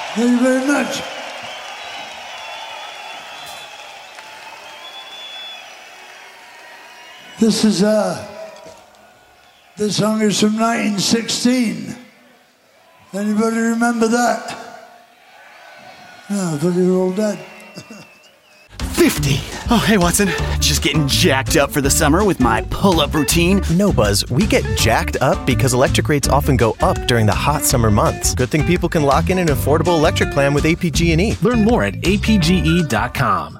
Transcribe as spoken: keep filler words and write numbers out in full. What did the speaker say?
Thank you very much. This is, uh, this song is from nineteen sixteen. Anybody remember that? No, I thought you were all dead. fifty. Oh, hey, Watson. Just getting jacked up for the summer with my pull-up routine. No, Buzz. We get jacked up because electric rates often go up during the hot summer months. Good thing people can lock in an affordable electric plan with A P G and E. Learn more at A P G E dot com.